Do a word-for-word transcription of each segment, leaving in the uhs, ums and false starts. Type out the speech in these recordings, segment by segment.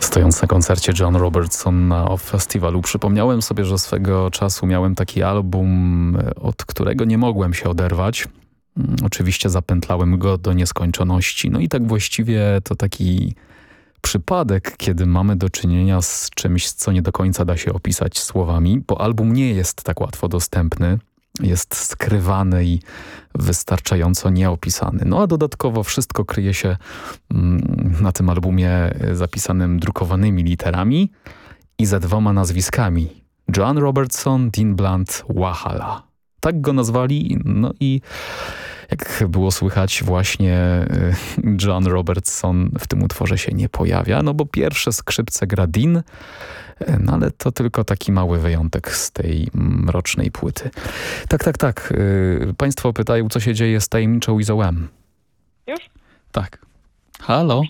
Stojąc na koncercie John Robertson na festiwalu, przypomniałem sobie, że swego czasu miałem taki album, od którego nie mogłem się oderwać. Oczywiście zapętlałem go do nieskończoności. No i tak właściwie to taki przypadek, kiedy mamy do czynienia z czymś, co nie do końca da się opisać słowami, bo album nie jest tak łatwo dostępny. Jest skrywany i wystarczająco nieopisany. No a dodatkowo wszystko kryje się na tym albumie zapisanym drukowanymi literami i ze dwoma nazwiskami. Joan Robertson, Dean Blunt, Wahala. Tak go nazwali, no i jak było słychać, właśnie Joan Robertson w tym utworze się nie pojawia, no bo pierwsze skrzypce gra Dean, no ale to tylko taki mały wyjątek z tej mrocznej płyty. Tak, tak, tak. Yy, państwo pytają, co się dzieje z tajemniczą Izą M. Już? Tak. Halo?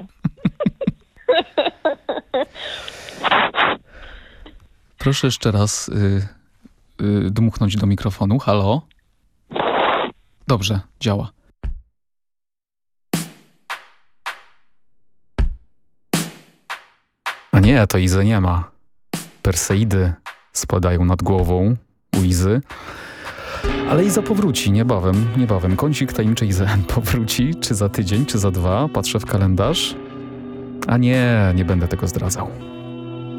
Proszę jeszcze raz yy, yy, dmuchnąć do mikrofonu. Halo? Dobrze, działa. A nie, to Izy nie ma. Perseidy spadają nad głową u Izy. Ale Iza powróci niebawem, niebawem. Kącik tajemniczej Izy powróci, czy za tydzień, czy za dwa. Patrzę w kalendarz. A nie, nie będę tego zdradzał.